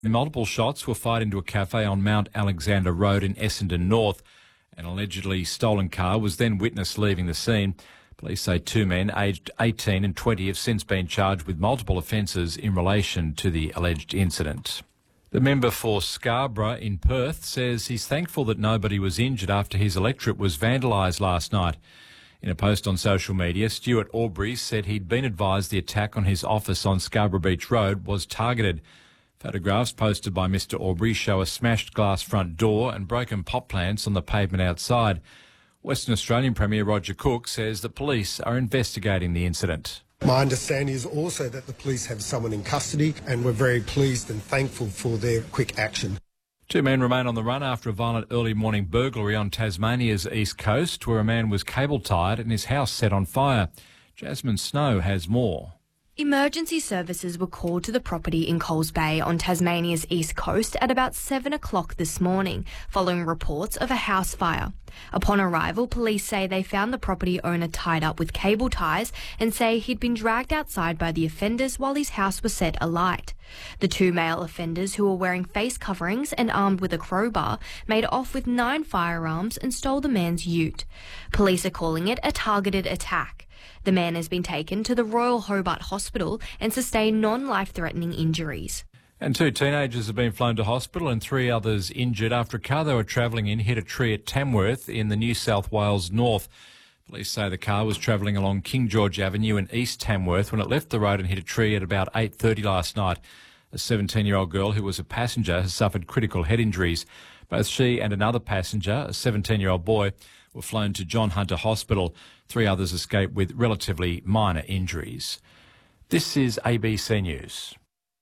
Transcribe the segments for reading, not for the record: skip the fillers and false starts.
Multiple shots were fired into a cafe on Mount Alexander Road in Essendon North. An allegedly stolen car was then witnessed leaving the scene. Police say two men aged 18 and 20 have since been charged with multiple offences in relation to the alleged incident. The member for Scarborough in Perth says he's thankful that nobody was injured after his electorate was vandalised last night. In a post on social media, Stuart Aubrey said he'd been advised the attack on his office on Scarborough Beach Road was targeted. Photographs posted by Mr Aubrey show a smashed glass front door and broken pot plants on the pavement outside. Western Australian Premier Roger Cook says the police are investigating the incident. My understanding is also that the police have someone in custody, and we're very pleased and thankful for their quick action. Two men remain on the run after a violent early morning burglary on Tasmania's east coast, where a man was cable-tied and his house set on fire. Jasmine Snow has more. Emergency services were called to the property in Coles Bay on Tasmania's east coast at about 7 o'clock this morning, following reports of a house fire. Upon arrival, police say they found the property owner tied up with cable ties and say he'd been dragged outside by the offenders while his house was set alight. The two male offenders, who were wearing face coverings and armed with a crowbar, made off with 9 firearms and stole the man's ute. Police are calling it a targeted attack. The man has been taken to the Royal Hobart Hospital and sustained non-life-threatening injuries. And 2 teenagers have been flown to hospital and 3 others injured after a car they were travelling in hit a tree at Tamworth in the New South Wales north. Police say the car was travelling along King George Avenue in East Tamworth when it left the road and hit a tree at about 8:30 last night. A 17-year-old girl who was a passenger has suffered critical head injuries. Both she and another passenger, a 17-year-old boy, were flown to John Hunter Hospital. 3 others escaped with relatively minor injuries. This is ABC News.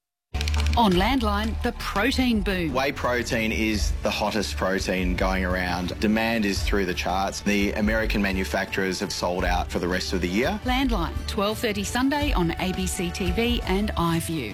On Landline, the protein boom. Whey protein is the hottest protein going around. Demand is through the charts. The American manufacturers have sold out for the rest of the year. Landline, 12:30 Sunday on ABC TV and iView.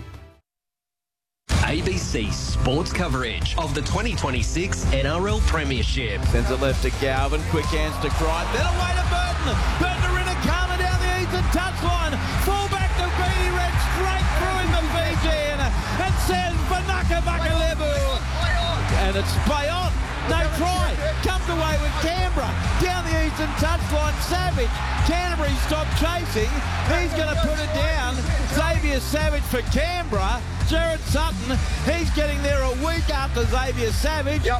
ABC sports coverage of the 2026 NRL Premiership. Sends it left to Galvin, quick hands to Crichton, then away to Burton. Burton in a Karma down the eastern touchline. Full back to Beatty Red, straight through in the Fijian. And says Vanaka Bakalebu. And it's play on. No try. Comes away with Canberra. Down the eastern touchline, Savage. Canterbury stopped chasing. He's going to put it down. Xavier Savage for Canberra. Jared Sutton, he's getting there a week after Xavier Savage. Yep.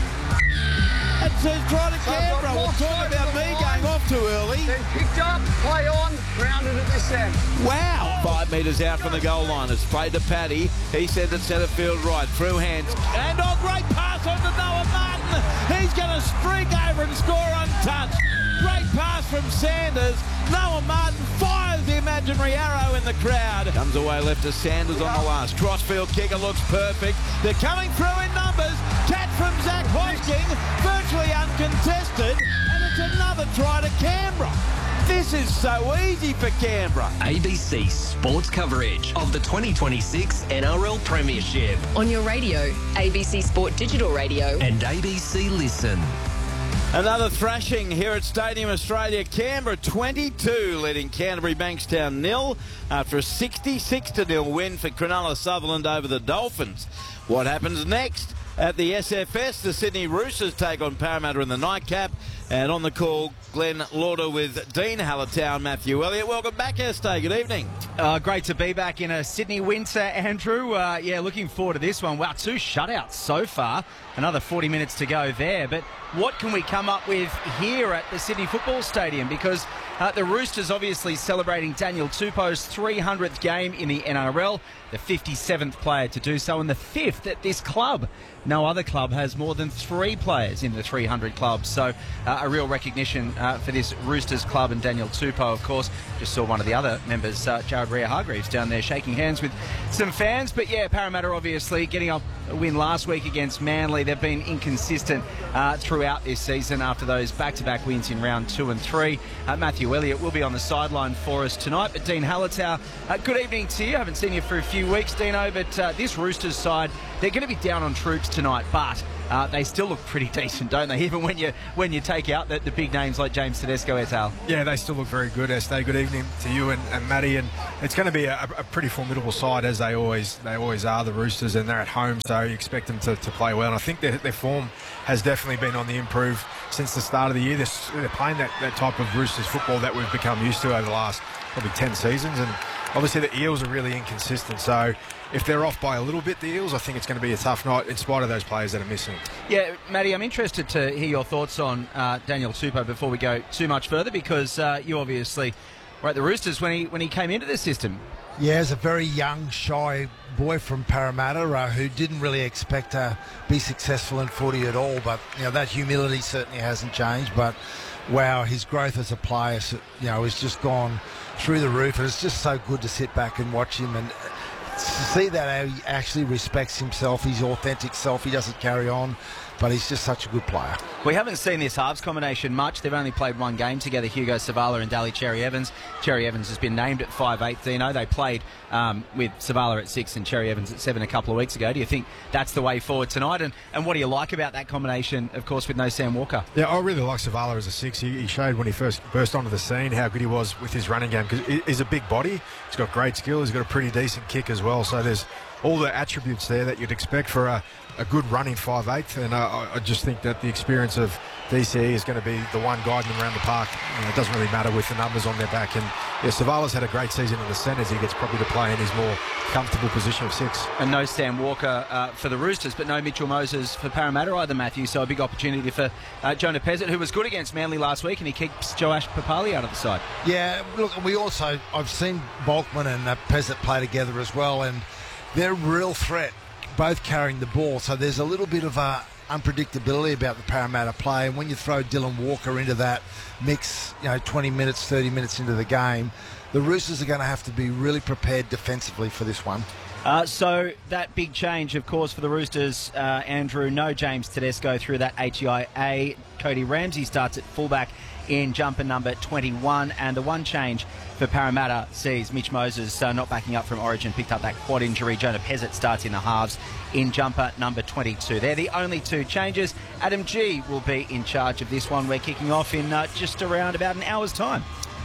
It says try to Canberra. We'll talk about me going off too early. Then picked up, play on, grounded at this end. Wow. 5 metres out from the goal line. It's played to Paddy. He sends it centre field right. Through hands. And great pass on to Noah Martin. He's going to streak over and score untouched. Great pass from Sanders. Noah Martin fires the imaginary arrow in the crowd. Comes away left to Sanders on the last. Crossfield kicker looks perfect. They're coming through in numbers. Catch from Zach Hosking. Virtually uncontested. And it's another try to Canberra. This is so easy for Canberra. ABC sports coverage of the 2026 NRL Premiership. On your radio, ABC Sport Digital Radio. And ABC Listen. Another thrashing here at Stadium Australia. Canberra 22 leading Canterbury Bankstown 0 after a 66-0 win for Cronulla Sutherland over the Dolphins. What happens next? At the SFS, the Sydney Roosters take on Parramatta in the nightcap. And on the call, Glenn Lauder with Dean Hallertown, Matthew Elliott. Welcome back, Estee. Good evening. Great to be back in a Sydney winter, Andrew. Looking forward to this one. Wow, 2 shutouts so far. Another 40 minutes to go there. But what can we come up with here at the Sydney Football Stadium? Because the Roosters obviously celebrating Daniel Tupou's 300th game in the NRL, the 57th player to do so, and the 5th at this club. No other club has more than 3 players in the 300 club. So a real recognition for this Roosters club, and Daniel Tupou, of course. Just saw one of the other members, Jared Rea-Hargreaves, down there shaking hands with some fans. But yeah, Parramatta obviously getting a win last week against Manly. They've been inconsistent throughout this season after those back-to-back wins in round 2 and 3. Matthew Elliott will be on the sideline for us tonight. But Dean Hallertau, good evening to you. I haven't seen you for a few weeks, Dino, but this Roosters side, they're going to be down on troops tonight, but they still look pretty decent, don't they? Even when you take out the big names like James Tedesco et al. Yeah, they still look very good, Estee. Good evening to you and Matty. And it's going to be a pretty formidable side, as they always are, the Roosters, and they're at home, so you expect them to play well. And I think their form has definitely been on the improve since the start of the year. They're playing that type of Roosters football that we've become used to over the last probably 10 seasons. And obviously the Eels are really inconsistent, so if they're off by a little bit, the Eels, I think it's going to be a tough night in spite of those players that are missing. Yeah, Matty, I'm interested to hear your thoughts on Daniel Tupou before we go too much further, because you obviously were at the Roosters when he came into the system. Yeah, as a very young, shy boy from Parramatta who didn't really expect to be successful in footy at all, but that humility certainly hasn't changed. But wow, his growth as a player, has just gone through the roof, and it's just so good to sit back and watch him and see that he actually respects himself, his authentic self. He doesn't carry on, but he's just such a good player. We haven't seen this halves combination much. They've only played one game together, Hugo Savala and Daly Cherry Evans. Cherry Evans has been named at 5'8", Dino. They played with Savala at 6 and Cherry Evans at 7 a couple of weeks ago. Do you think that's the way forward tonight? And what do you like about that combination, of course, with no Sam Walker? Yeah, I really like Savala as a 6. He showed when he first burst onto the scene how good he was with his running game, because he's a big body. He's got great skill. He's got a pretty decent kick as well. So there's all the attributes there that you'd expect for a good running 5'8", and I just think that the experience of DCE is going to be the one guiding them around the park. It doesn't really matter with the numbers on their back. And Savala's had a great season in the centres. He gets probably to play in his more comfortable position of 6. And no Sam Walker for the Roosters, but no Mitchell Moses for Parramatta either, Matthew. So a big opportunity for Jonah Pezzett, who was good against Manly last week, and he keeps Joash Papali out of the side. Yeah, look, I've seen Bulkman and Pezzett play together as well, and they're a real threat, both carrying the ball. So there's a little bit of unpredictability about the Parramatta play, and when you throw Dylan Walker into that mix, 20 minutes, 30 minutes into the game, the Roosters are going to have to be really prepared defensively for this one. So that big change, of course, for the Roosters, Andrew, no James Tedesco through that HIA. Cody Ramsey starts at fullback in jumper number 21, and the one change for Parramatta sees Mitch Moses not backing up from Origin, picked up that quad injury. Jonah Pezzett starts in the halves in jumper number 22. They're the only two changes. Adam G will be in charge of this one. We're kicking off in just around about an hour's time.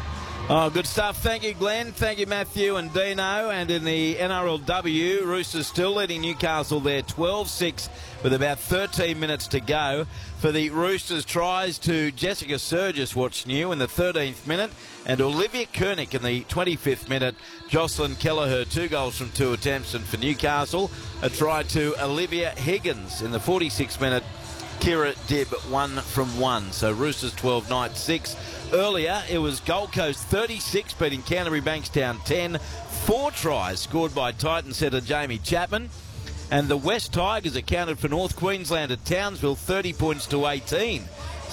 Oh, good stuff. Thank you, Glenn. Thank you, Matthew and Dino. And in the NRLW, Roosters still leading Newcastle there 12-6 with about 13 minutes to go. For the Roosters, tries to Jessica Surgis, what's new, in the 13th minute, and Olivia Koenig in the 25th minute. Jocelyn Kelleher, 2 goals from 2 attempts. And for Newcastle, a try to Olivia Higgins in the 46th minute. Kira Dibb, 1 from 1. So Roosters 12, Knights 6. Earlier, it was Gold Coast 36 beating Canterbury Bankstown 10. 4 tries scored by Titan setter Jamie Chapman. And the West Tigers accounted for North Queensland at Townsville 30 points to 18.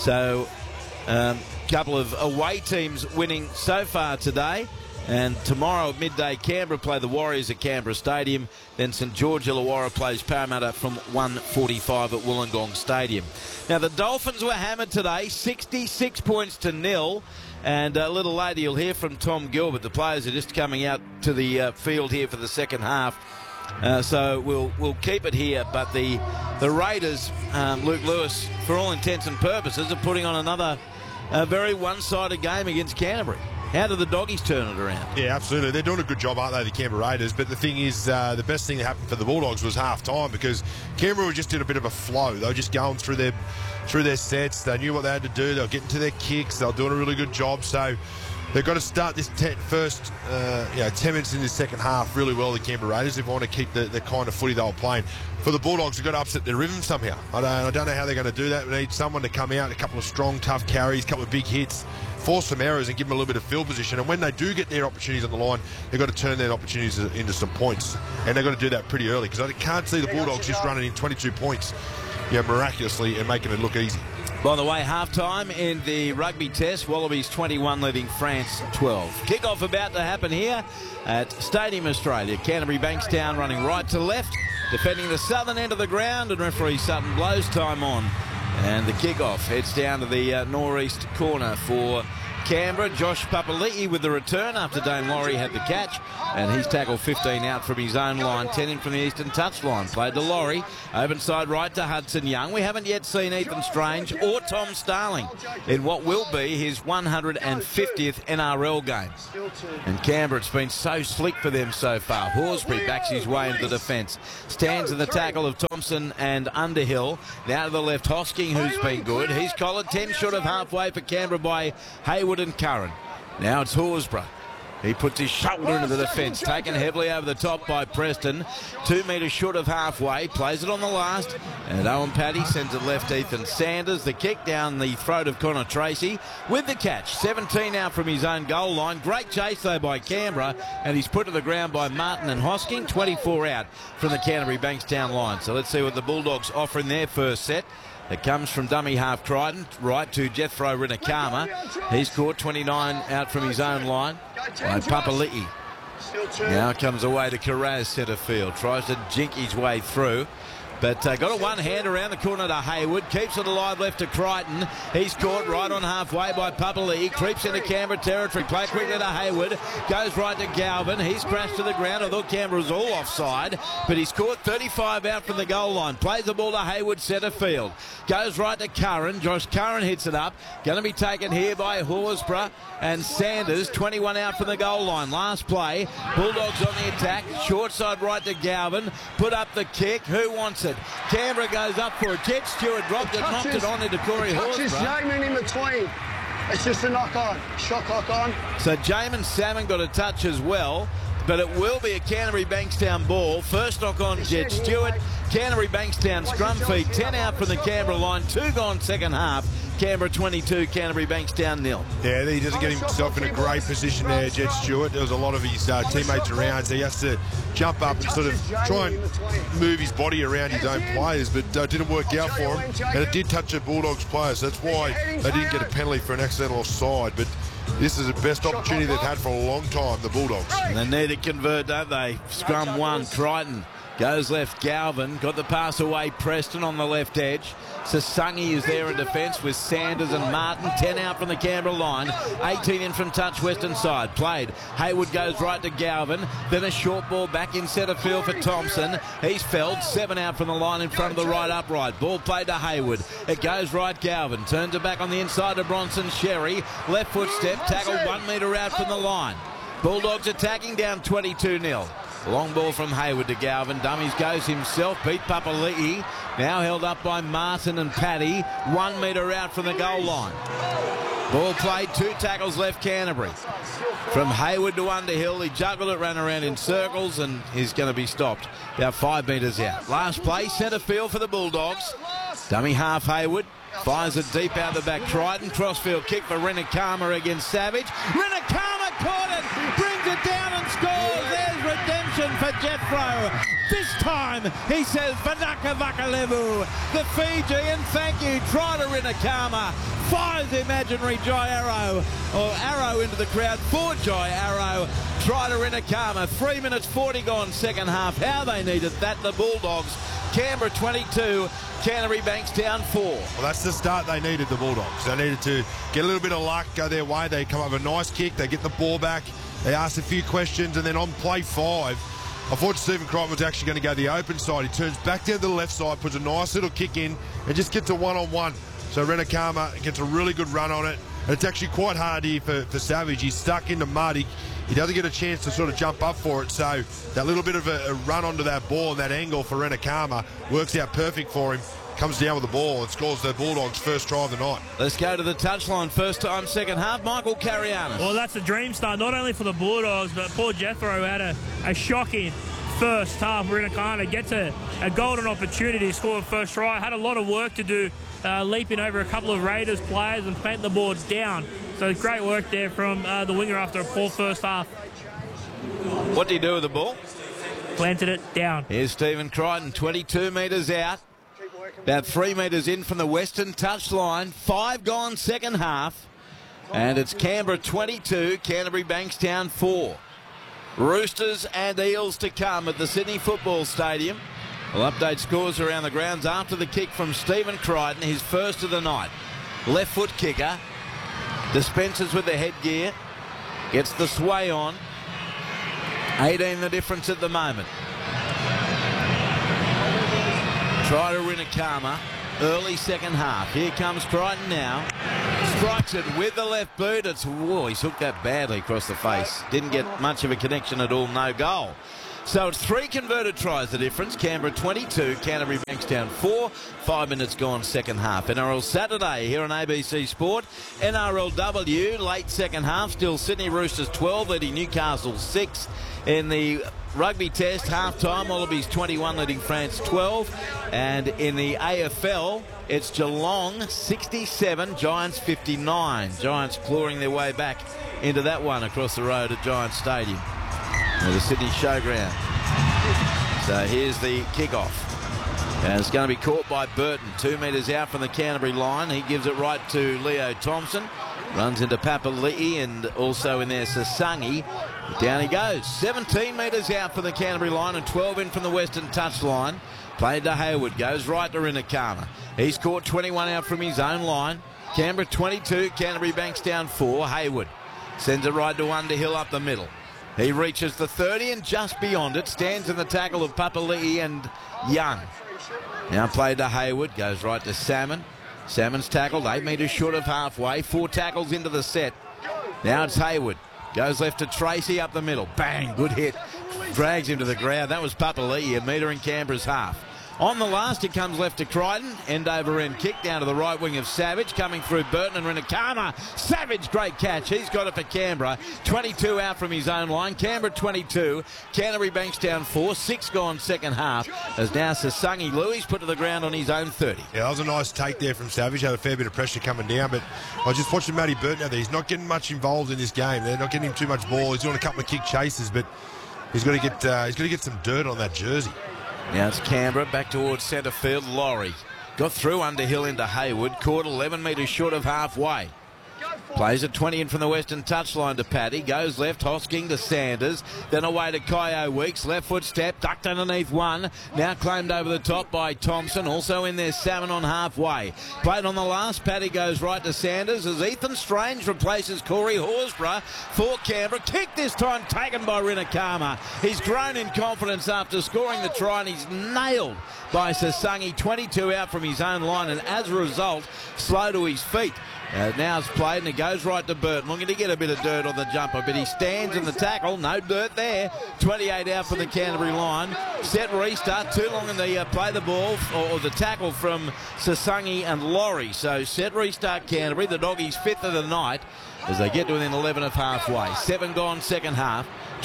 So a couple of away teams winning so far today. And tomorrow at midday, Canberra play the Warriors at Canberra Stadium. Then St George Illawarra plays Parramatta from 1:45 at Wollongong Stadium. Now, the Dolphins were hammered today, 66 points to 0. And a little later, you'll hear from Tom Gilbert. The players are just coming out to the field here for the second half. So we'll keep it here. But the Raiders, Luke Lewis, for all intents and purposes, are putting on another very one-sided game against Canterbury. How do the Doggies turn it around? Yeah, absolutely. They're doing a good job, aren't they, the Canberra Raiders? But the thing is, the best thing that happened for the Bulldogs was half-time, because Canberra were just in a bit of a flow. They were just going through their sets. They knew what they had to do. They were getting to their kicks. They were doing a really good job. So they've got to start this first 10 minutes in the second half really well, the Canberra Raiders, if they want to keep the kind of footy they were playing. For the Bulldogs, they've got to upset their rhythm somehow. I don't know how they're going to do that. We need someone to come out, a couple of strong, tough carries, a couple of big hits, force some errors and give them a little bit of field position. And when they do get their opportunities on the line, they've got to turn their opportunities into some points. And they've got to do that pretty early, because I can't see the Bulldogs just running in 22 points miraculously and making it look easy. By the way, half-time in the rugby test, Wallabies 21 leading France 12. Kick-off about to happen here at Stadium Australia. Canterbury Bankstown running right to left. defending the southern end of the ground, and referee Sutton blows time on. And the kick-off heads down to the northeast corner for Canberra. Josh Papali'i with the return after Dane Laurie had the catch, and he's tackled 15 out from his own line, 10 in from the eastern touchline. Played to Laurie, open side right to Hudson Young. We haven't yet seen Ethan Strange or Tom Starling in what will be his 150th NRL game. And Canberra, it's been so slick for them so far. Horsbury backs his way into the defence, stands in the tackle of Thompson and Underhill. Now to the left, Hosking, who's been good. He's collared 10 short of halfway for Canberra by Hayward and Curran. Now it's Horsburgh. He puts his shoulder into the defence, taken heavily over the top by Preston. 2 metres short of halfway, plays it on the last, and Owen Paddy sends it left Ethan Sanders. The kick down the throat of Connor Tracy with the catch. 17 out from his own goal line. Great chase though by Canberra, and he's put to the ground by Martin and Hosking. 24 out from the Canterbury Bankstown line. So let's see what the Bulldogs offer in their first set. It comes from dummy half Crichton, right to Jethro Rinakama. He's caught 29 out from his own line by Papali'i. Now comes away to Carraz, centre field. Tries to jink his way through. But got a one-hand around the corner to Hayward. Keeps it alive left to Crichton. He's caught right on halfway by Papali'i. Creeps into Canberra territory. Play quickly to Hayward. Goes right to Galvin. He's crashed to the ground. I thought Canberra was all offside. But he's caught 35 out from the goal line. Plays the ball to Hayward, centre field. Goes right to Curran. Josh Curran hits it up. Going to be taken here by Horsburgh and Sanders. 21 out from the goal line. Last play. Bulldogs on the attack. Short side right to Galvin. Put up the kick. Who wants it? Canberra goes up for it. Jet Stewart dropped it, knocked it on into Corey Horsburgh. Jamin in between. It's just a knock on. Shot clock on. So Jamin Salmon got a touch as well, but it will be a Canterbury Bankstown ball. First knock on Jet Stewart. Canterbury Bankstown scrum feed. 10 out from the Canberra line. 2 gone second half. Canberra 22, Canterbury Bankstown 0. Yeah, he doesn't get himself in a great position there, Jet Stewart. There was a lot of his teammates around, so he has to jump up and sort of try and move his body around his own players, but it didn't work out for him. And it did touch the Bulldogs player, so that's why they didn't get a penalty for an accidental offside. But this is the best opportunity they've had for a long time, the Bulldogs. And they need to convert, don't they? Scrum 1, Crichton. Goes left, Galvin. Got the pass away, Preston on the left edge. Sasangi is there in defence with Sanders and Martin. 10 out from the Canberra line. 18 in from touch western side. Played. Hayward goes right to Galvin. Then a short ball back in centre field for Thompson. He's felled. 7 out from the line in front of the right upright. Ball played to Hayward. It goes right, Galvin. Turns it back on the inside to Bronson Sherry. Left foot step. Tackled 1 metre out from the line. Bulldogs attacking down 22-0. Long ball from Hayward to Galvin. Dummies goes himself. Beat Papali'i. Now held up by Martin and Paddy. 1 metre out from the goal line. Ball played. 2 tackles left Canterbury. From Hayward to Underhill. He juggled it, ran around in circles, and he's going to be stopped. About 5 metres out. Last play. Centre field for the Bulldogs. Dummy half Hayward. Fires it deep out the back. Crichton. Crossfield kick for Rinakama against Savage. Rinakama caught it. Brings it down and scores. There's redemption for Jethro. This time, he says, Vanaka Vakalevu, the Fijian, thank you. Try to Rinakama. Fires the imaginary Jai Arrow, or Arrow into the crowd for Jai Arrow. Try to Rinakama. 3 minutes 40 gone second half. How they needed that, the Bulldogs. Canberra 22, Canterbury Bankstown 4. Well, that's the start they needed, the Bulldogs. They needed to get a little bit of luck, go their way. They come up with a nice kick. They get the ball back. They ask a few questions, and then on play 5, I thought Stephen Crichton was actually going to go the open side. He turns back down to the left side, puts a nice little kick in, and just gets a one-on-one. So Rinakama gets a really good run on it. And it's actually quite hard here for Savage. He's stuck in the mud. He doesn't get a chance to sort of jump up for it. So that little bit of a run onto that ball and that angle for Rinakama works out perfect for him. Comes down with the ball and scores the Bulldogs' first try of the night. Let's go to the touchline. First time, second half. Michael Carianis. Well, that's a dream start, not only for the Bulldogs, but Paul Jethro had a shocking first half. Rinakama gets a golden opportunity to score a first try. Had a lot of work to do, leaping over a couple of Raiders players and plant the boards down. So great work there from the winger after a poor first half. What did he do with the ball? Planted it down. Here's Stephen Crichton, 22 metres out. About 3 metres in from the western touchline. 5 gone second half. And it's Canberra 22, Canterbury Bankstown 4. Roosters and Eels to come at the Sydney Football Stadium. We'll update scores around the grounds after the kick from Stephen Crichton, his first of the night. Left foot kicker. Dispenses with the headgear. Gets the sway on. 18 the difference at the moment. Try to win a karma. Early second half. Here comes Crichton now. Strikes it with the left boot. He's hooked that badly across the face. Didn't get much of a connection at all. No goal. So it's 3 converted tries the difference. Canberra 22, Canterbury Bankstown 4. 5 minutes gone second half. NRL Saturday here on ABC Sport. NRLW late second half. Still Sydney Roosters 12 leading Newcastle 6. In the rugby test half-time, Wallabies 21 leading France 12. And in the AFL, it's Geelong 67, Giants 59. Giants clawing their way back into that one across the road at Giants Stadium. The Sydney Showground. So here's the kickoff. And it's going to be caught by Burton. 2 metres out from the Canterbury line. He gives it right to Leo Thompson. Runs into Papali'i and also in there Sasangi. Down he goes. 17 metres out from the Canterbury line and 12 in from the Western touch line. Played to Hayward. Goes right to Rinakama. He's caught 21 out from his own line. Canberra 22. Canterbury Bankstown 4. Hayward sends it right to Underhill up the middle. He reaches the 30 and just beyond it. Stands in the tackle of Papali'i and Young. Now played to Hayward. Goes right to Salmon. Salmon's tackled 8 metres short of halfway. 4 tackles into the set. Now it's Hayward. Goes left to Tracy up the middle. Bang, good hit. Drags him to the ground. That was Papali'i, a metre in Canberra's half. On the last, it comes left to Crichton. End over end kick down to the right wing of Savage. Coming through Burton and Rinakama. Savage, great catch. He's got it for Canberra. 22 out from his own line. Canberra 22. Canterbury Bankstown 4. 6 gone second half. As now Sasangi Louis put to the ground on his own 30. Yeah, that was a nice take there from Savage. Had a fair bit of pressure coming down. But I was just watching Matty Burton out there. He's not getting much involved in this game. They're not getting him too much ball. He's doing a couple of kick chases. But he's got to get some dirt on that jersey. Now it's Canberra back towards centre field. Laurie got through Underhill into Hayward. Caught 11 metres short of halfway. Plays it 20 in from the Western touchline to Paddy. Goes left, Hosking to Sanders. Then away to Kyo Weeks. Left foot step, ducked underneath one. Now claimed over the top by Thompson. Also in there, Salmon on halfway. Played on the last. Paddy goes right to Sanders as Ethan Strange replaces Corey Horsburgh for Canberra. Kick this time taken by Rinakama. He's grown in confidence after scoring the try and he's nailed by Sasangi. 22 out from his own line and as a result, slow to his feet. Now it's played and it goes right to Burton. Looking to get a bit of dirt on the jumper, but he stands in the tackle. No dirt there. 28 out from the Canterbury line. Set restart. Too long in the play the ball or the tackle from Sasangi and Laurie. So set restart Canterbury. The Doggies 5th of the night as they get to within 11 of halfway. 7 gone second half.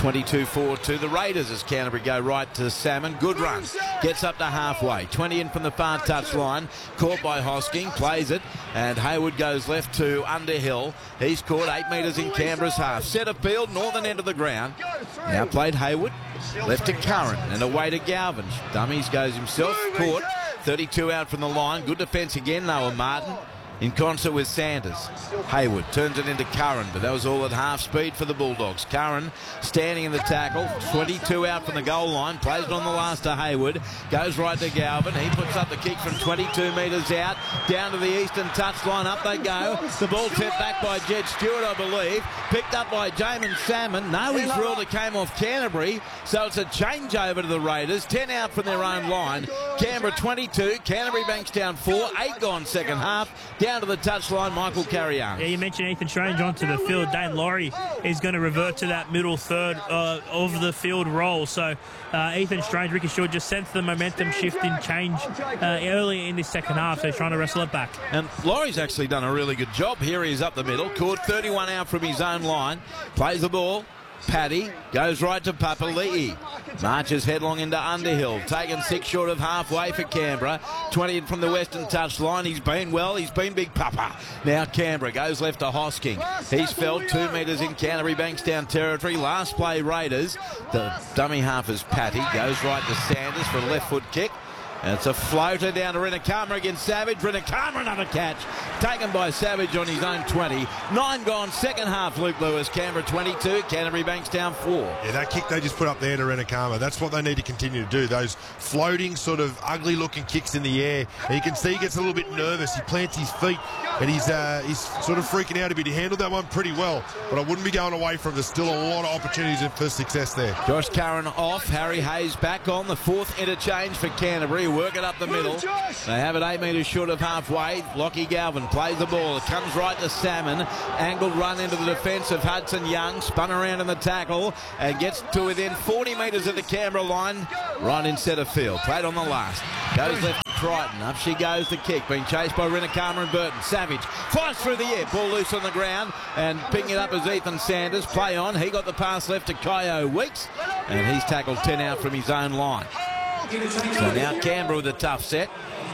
22-4 to the Raiders as Canterbury go right to Salmon. Good run. Gets up to halfway. 20 in from the far touch line. Caught by Hosking. Plays it. And Hayward goes left to Underhill. He's caught 8 metres in Canberra's half. Centre field, northern end of the ground. Now played Hayward. Left to Curran and away to Galvin. Dummies goes himself. Caught. 32 out from the line. Good defence again, Noah Martin. In concert with Sanders. Hayward turns it into Curran, but that was all at half speed for the Bulldogs. Curran standing in the tackle, 22 out from the goal line, plays it on the last to Hayward, goes right to Galvin. He puts up the kick from 22 metres out, down to the eastern touchline. Up they go. The ball tipped back by Jed Stewart, I believe. Picked up by Jamin Salmon. No, he's ruled it came off Canterbury, so it's a changeover to the Raiders. 10 out from their own line. Canberra 22, Canterbury Bankstown 4, 8 gone second half. Down to the touchline, Michael Carrion. Yeah, you mentioned Ethan Strange onto the field. Dane Laurie is going to revert to that middle third of the field role. So Ethan Strange, Ricky Stewart just sensed the momentum shift and change early in this second half. So he's trying to wrestle it back. And Laurie's actually done a really good job. Here he is up the middle. Caught 31 out from his own line. Plays the ball. Paddy goes right to Papali'i. Marches headlong into Underhill. Taken 6 short of halfway for Canberra. 20 in from the western touchline. He's been well. He's been Big Papa. Now Canberra goes left to Hosking. He's felled 2 metres in Canterbury Bankstown territory. Last play Raiders. The dummy half is Patty. Goes right to Sanders for a left foot kick. It's a floater down to Rinakama against Savage. Rinakama, another catch. Taken by Savage on his own 20. 9 gone, second half, Luke Lewis. Canberra 22, Canterbury Bankstown 4. Yeah, that kick they just put up there to Rinakama, that's what they need to continue to do. Those floating, sort of ugly-looking kicks in the air. And you can see he gets a little bit nervous. He plants his feet, and he's sort of freaking out a bit. He handled that one pretty well, but I wouldn't be going away from. There's still a lot of opportunities for success there. Josh Curran off, Harry Hayes back on. The fourth interchange for Canterbury. Work it up the middle. They have it 8 metres short of halfway. Lockie Galvin plays the ball. It comes right to Salmon. Angled run into the defence of Hudson Young. Spun around in the tackle and gets to within 40 metres of the Canberra line. Right in centre field. Played on the last. Goes left to Crichton. Up she goes the kick. Being chased by Rinakama and Burton. Savage flies through the air. Ball loose on the ground. And picking it up as Ethan Sanders. Play on. He got the pass left to Kyo Weeks. And he's tackled 10 out from his own line. So now Canberra with a tough set.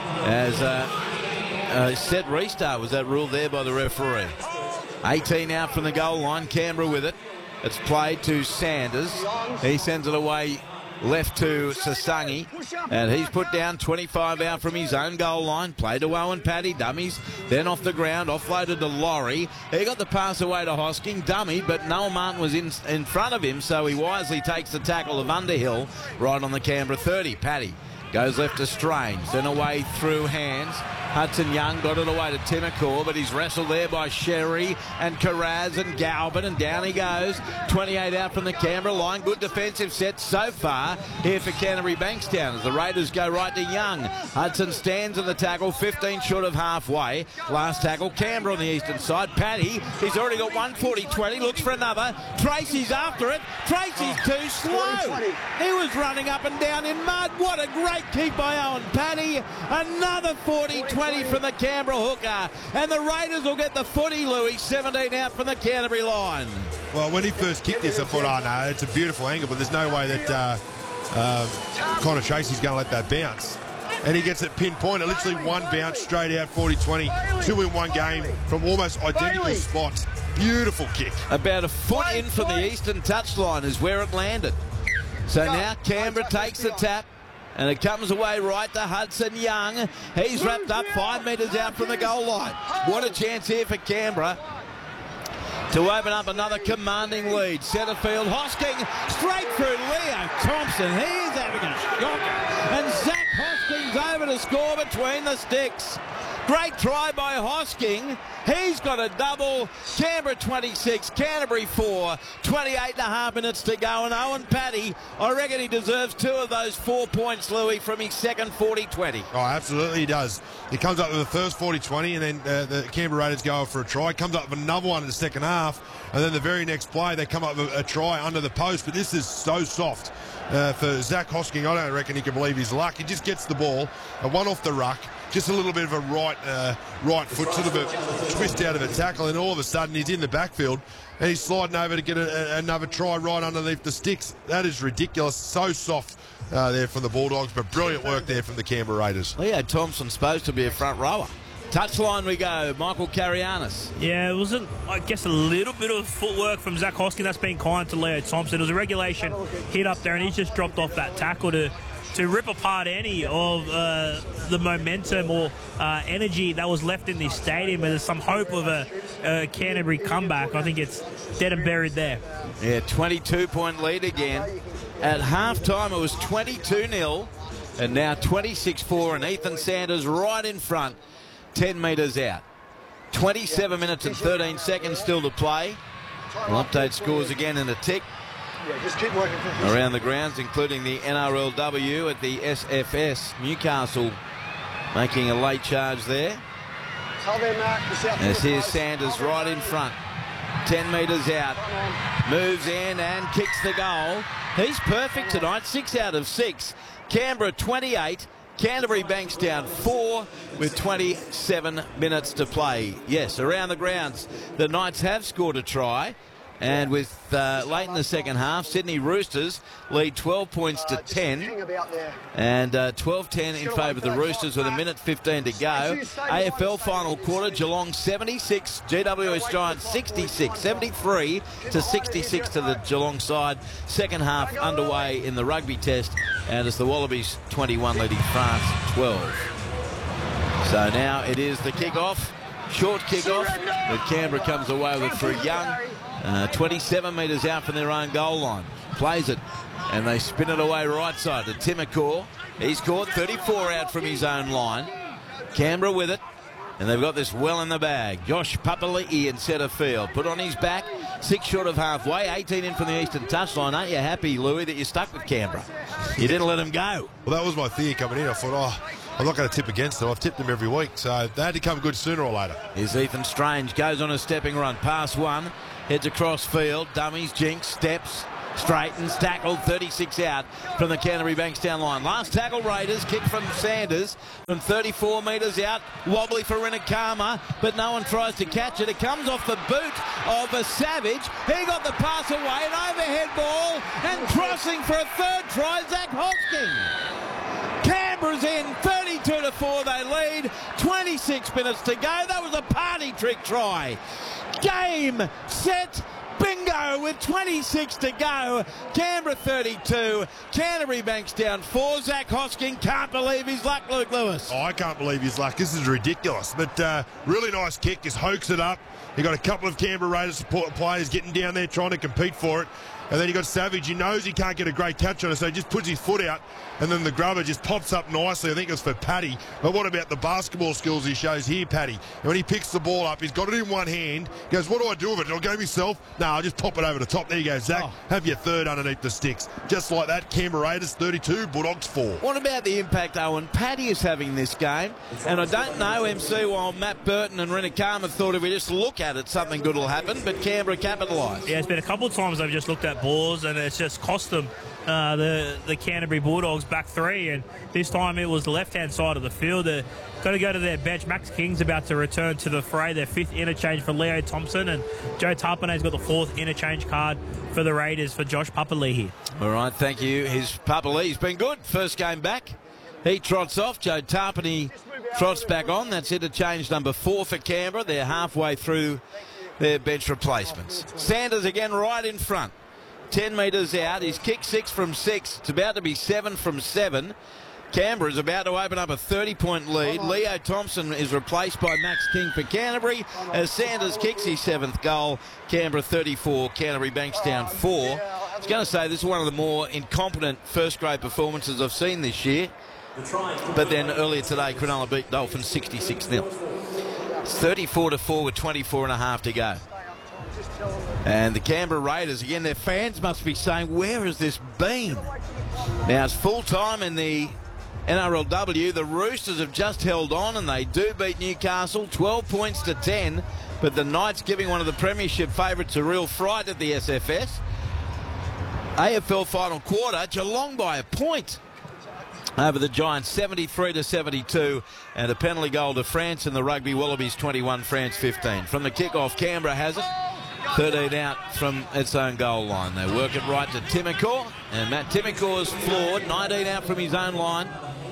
As set restart was that ruled there by the referee. 18 out from the goal line. Canberra with it. It's played to Sanders. He sends it away left to Sasangi, and he's put down 25 out from his own goal line. Played to Owen Paddy, dummies, then off the ground, offloaded to Laurie. He got the pass away to Hosking, dummy, but Noel Martin was in front of him, so he wisely takes the tackle of Underhill right on the Canberra 30. Paddy goes left to Strange, then away through hands. Hudson Young got it away to Timacor, but he's wrestled there by Sherry and Carraz and Galvin, and down he goes. 28 out from the Canberra line. Good defensive set so far here for Canterbury Bankstown as the Raiders go right to Young. Hudson stands in the tackle, 15 short of halfway. Last tackle, Canberra on the eastern side. Paddy, he's already got 140-20, looks for another. Tracy's after it. Tracy's too slow. He was running up and down in mud. What a great kick by Owen Paddy. Another 40-20 from the Canberra hooker, and the Raiders will get the footy, Louis. 17 out from the Canterbury line. Well, when he first kicked this, I thought, oh no, it's a beautiful angle, but there's no way that Connor Tracy's going to let that bounce. And he gets it pinpointed, literally one bounce straight out, 40-20, 2 in one game from almost identical spots. Beautiful kick. About a foot in from the eastern touchline is where it landed. So now Canberra takes the tap. And it comes away right to Hudson Young. He's wrapped up 5 metres out from the goal line. What a chance here for Canberra to open up another commanding lead. Centre field, Hosking straight through Leo Thompson. He is having a shocker. And Zach Hosking's over to score between the sticks. Great try by Hosking. He's got a double. Canberra 26, Canterbury 4. 28.5 minutes to go. And Owen Paddy, I reckon he deserves 2 of those 4 points, Louis, from his second 40-20. Oh, absolutely he does. He comes up with the first 40-20, and then the Canberra Raiders go for a try. Comes up with another one in the second half. And then the very next play, they come up with a try under the post. But this is so soft for Zach Hosking. I don't reckon he can believe his luck. He just gets the ball, a one off the ruck. Just a little bit of a right foot, sort of a twist out of a tackle, and all of a sudden he's in the backfield and he's sliding over to get another try right underneath the sticks. That is ridiculous. So soft there from the Bulldogs, but brilliant work there from the Canberra Raiders. Leo Thompson's supposed to be a front rower. Touchline we go, Michael Carianis. Yeah, it was, I guess, a little bit of footwork from Zach Hosking. That's been kind to Leo Thompson. It was a regulation hit up there, and he's just dropped off that tackle to rip apart any of the momentum or energy that was left in this stadium. There's some hope of a Canterbury comeback. I think it's dead and buried there. Yeah, 22-point lead again. At halftime, it was 22-0, and now 26-4, and Ethan Sanders right in front, 10 metres out. 27 minutes and 13 seconds still to play. We'll update scores again in a tick. Yeah, just keep working. Around the grounds, including the NRLW at the SFS. Newcastle making a late charge there. As here's Sanders right in front. 10 metres out. Moves in and kicks the goal. He's perfect tonight. 6 out of 6. Canberra 28. Canterbury Bankstown 4 with 27 minutes to play. Yes, around the grounds, the Knights have scored a try. And with late in the second half, Sydney Roosters lead 12 points to 10. And 12-10 in favour of the Roosters with 1:15 to go. AFL final quarter, Geelong 76, GWS Giants 66, 73 to 66 to the Geelong side. Second half underway in the rugby test. And it's the Wallabies 21 leading France 12. So now it is the kick-off. Short kick-off, but Canberra comes away with it for Young. 27 metres out from their own goal line. Plays it, and they spin it away right side to Timokor. He's caught 34 out from his own line. Canberra with it, and they've got this well in the bag. Josh Papali'i in centre field. Put on his back, 6 short of halfway, 18 in from the eastern touchline. Aren't you happy, Louis, that you're stuck with Canberra? You didn't let him go. Well, that was my theory coming in. I thought, I'm not going to tip against them. I've tipped them every week, so they had to come good sooner or later. Here's Ethan Strange, goes on a stepping run, pass one, heads across field, dummies, jinks, steps, straightens, tackled, 36 out from the Canterbury Bankstown line. Last tackle, Raiders, kick from Sanders from 34 metres out, wobbly for Rinakama, but no one tries to catch it. It comes off the boot of a Savage. He got the pass away, an overhead ball, and crossing for a third try, Zach Hosking. Canberra's in, 32-4 they lead, 26 minutes to go. That was a party trick try. Game, set, bingo with 26 to go. Canberra 32, Canterbury Bankstown 4. Zach Hosking can't believe his luck, Luke Lewis. I can't believe his luck. This is ridiculous. But really nice kick, just hoax it up. You got a couple of Canberra Raiders support players getting down there trying to compete for it. And then you got Savage. He knows he can't get a great catch on it, so he just puts his foot out, and then the grubber just pops up nicely. I think it was for Paddy. But what about the basketball skills he shows here, Paddy? And when he picks the ball up, he's got it in one hand. He goes, what do I do with it? I'll go myself? No, I'll just pop it over the top. There you go, Zach. Have your third underneath the sticks. Just like that, Canberra Raiders 32, Bulldogs 4. What about the impact, Owen? Paddy is having this game, and I don't know, MC, while Matt Burton and Rinakama thought if we just look at it, something good will happen, but Canberra capitalised. Yeah, it's been a couple of times they've just looked at balls, and it's just cost them the Canterbury Bulldogs back three, and this time it was the left-hand side of the field. They've got to go to their bench. Max King's about to return to the fray, their 5th interchange for Leo Thompson, and Joe Tarpanay's got the 4th interchange card for the Raiders for Josh Papali'i. All right, thank you. Papali'i's been good. First game back. He trots off. Joe Tarpanay trots back on. That's interchange number 4 for Canberra. They're halfway through their bench replacements. Sanders again right in front. 10 metres out. He's kicked 6 from 6. It's about to be 7 from 7. Canberra is about to open up a 30-point lead. Leo Thompson is replaced by Max King for Canterbury as Sanders kicks his 7th goal. Canberra 34, Canterbury Bankstown 4. I was going to say this is one of the more incompetent first-grade performances I've seen this year. But then earlier today, Cronulla beat Dolphins 66-0. It's 34-4 with 24 and a half to go. And the Canberra Raiders, again, their fans must be saying, where has this been? Now it's full time in the NRLW. The Roosters have just held on, and they do beat Newcastle 12 points to 10. But the Knights giving one of the premiership favourites a real fright at the SFS. AFL final quarter, Geelong by a point over the Giants, 73-72, and a penalty goal to France in the rugby. Wallabies 21, France 15. From the kick-off, Canberra has it. 13 out from its own goal line. They work it right to Timokor, and Matt Timokor's floored. 19 out from his own line.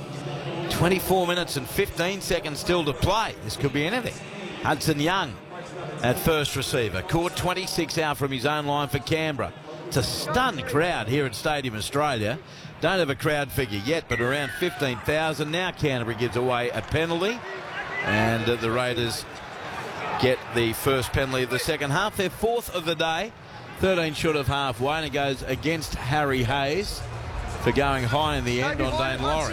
24 minutes and 15 seconds still to play. This could be anything. Hudson Young at first receiver. Caught 26 out from his own line for Canberra. It's a stunned crowd here at Stadium Australia. Don't have a crowd figure yet, but around 15,000. Now Canterbury gives away a penalty, and the Raiders get the first penalty of the second half. Their 4th of the day, 13 short of halfway, and it goes against Harry Hayes for going high in the end on Dane Laurie.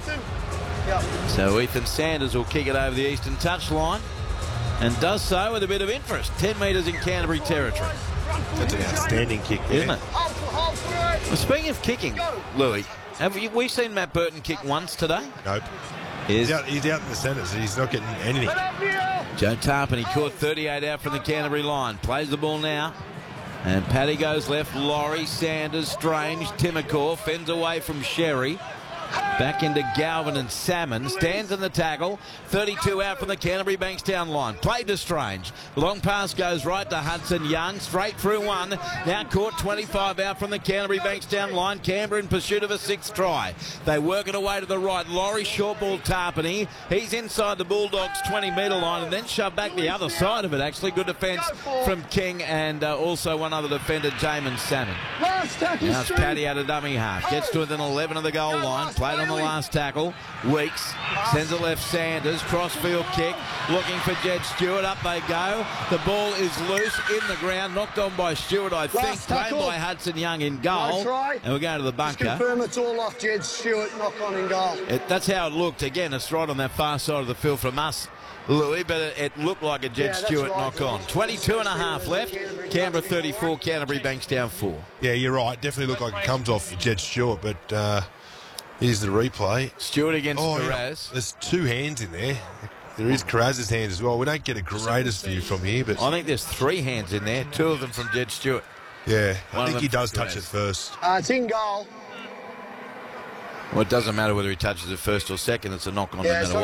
So Ethan Sanders will kick it over the eastern touchline, and does so with a bit of interest. 10 metres in Canterbury territory. That's an outstanding kick, isn't it? Well, speaking of kicking, Louis, have we seen Matt Burton kick once today? Nope. He's out in the centres. He's not getting anything. Joe Tarpanay caught 38 out from the Canterbury line. Plays the ball now. And Paddy goes left. Laurie, Sanders, Strange, Timokor fends away from Sherry. Back into Galvin and Salmon. Stands in the tackle. 32 out from the Canterbury Bankstown line. Played to Strange. Long pass goes right to Hudson Young. Straight through one. Now caught 25 out from the Canterbury Bankstown line. Canberra in pursuit of a 6th try. They work it away to the right. Laurie short ball Tarpany. He's inside the Bulldogs 20-metre line and then shoved back the other side of it, actually. Good defence from King and also one other defender, Jamin Salmon. Now it's Paddy out of dummy half. Gets to within 11 of the goal line. Played on the last tackle. Weeks sends it left. Sanders. Crossfield kick. Looking for Jed Stewart. Up they go. The ball is loose in the ground. Knocked on by Stewart, I think. Claimed by Hudson Young in goal. And we're going to the bunker. Just confirm it's all off Jed Stewart. Knock on in goal. That's how it looked. Again, it's right on that far side of the field from us, Louis, but it looked like a Jed Stewart knock on. 22 and a half left. Canberra 34, Canterbury Bankstown 4. Yeah, you're right. Definitely looked like it comes off Jed Stewart, but here's the replay. Stewart against Karaz. Yeah, there's 2 hands in there. There is Karaz's hands as well. We don't get a greatest view from here, but I think there's 3 hands in there. 2 of them from Jed Stewart. Yeah, I think he does touch it first. It's in goal. Well, it doesn't matter whether he touches it first or second. It's a knock on no matter what.